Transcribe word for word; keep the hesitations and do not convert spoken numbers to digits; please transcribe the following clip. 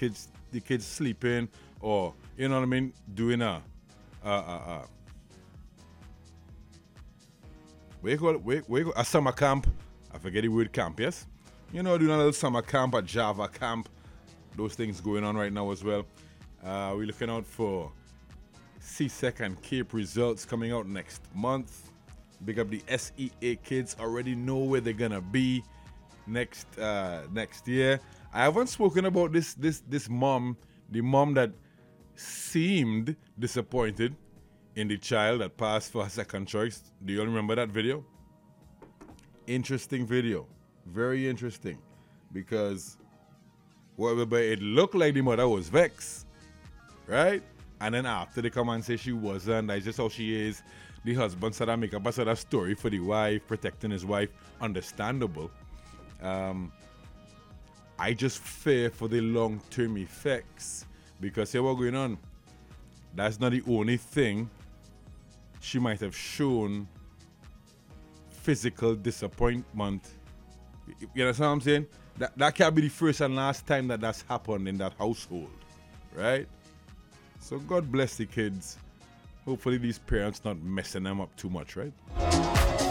kids the kids sleeping or you know what I mean, doing a uh uh uh where you call it, where, where you call, a summer camp. I forget the word camp, yes? You know, doing a little summer camp, a Java camp, those things going on right now as well. Uh, we're looking out for C S E C and CAPE results coming out next month. Big up the S E A kids, already know where they're gonna be next uh, next year. I haven't spoken about this this this mom, the mom that seemed disappointed in the child that passed for her second choice. Do you all remember that video? Interesting video, very interesting, because well, but it looked like the mother was vexed, right? And then after they come and say she wasn't, that's just how she is. The husband said I make up a sort of story for the wife, protecting his wife. Understandable. Um, I just fear for the long-term effects because here what's going on. That's not the only thing she might have shown physical disappointment. You understand what I'm saying? That, that can't be the first and last time that that's happened in that household, right? So God bless the kids. Hopefully these parents not messing them up too much, right?